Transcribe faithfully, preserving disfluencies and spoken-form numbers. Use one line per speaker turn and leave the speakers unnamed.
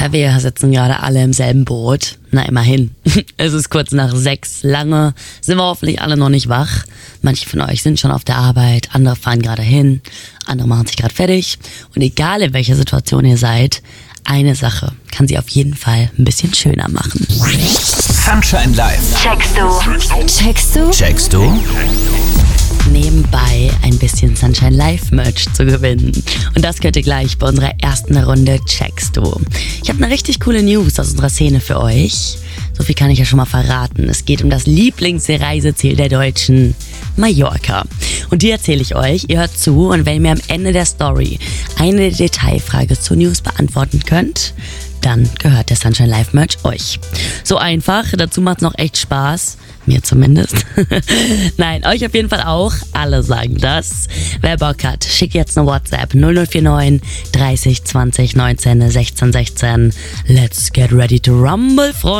Ja, wir sitzen gerade alle im selben Boot. Na, immerhin. Es ist kurz nach sechs. Lange sind wir hoffentlich alle noch nicht wach. Manche von euch sind schon auf der Arbeit, andere fahren gerade hin, andere machen sich gerade fertig. Und egal in welcher Situation ihr seid, eine Sache kann sie auf jeden Fall ein bisschen schöner machen.
Sunshine Live.
Checkst du? Checkst du?
Checkst du?
Nebenbei ein bisschen Sunshine Live Merch zu gewinnen. Und das könnt ihr gleich bei unserer ersten Runde Checkst du. Ich habe eine richtig coole News aus unserer Szene für euch. So viel kann ich ja schon mal verraten. Es geht um das Lieblingsreiseziel der Deutschen, Mallorca. Und die erzähle ich euch. Ihr hört zu und wenn ihr mir am Ende der Story eine Detailfrage zur News beantworten könnt, dann gehört der Sunshine Live Merch euch. So einfach, dazu macht's noch echt Spaß. Mir zumindest. Nein, euch auf jeden Fall auch. Alle sagen das. Wer Bock hat, schickt jetzt eine WhatsApp null null vier neun dreißig zwanzig neunzehn sechzehn sechzehn. Let's get ready to rumble, Freunde.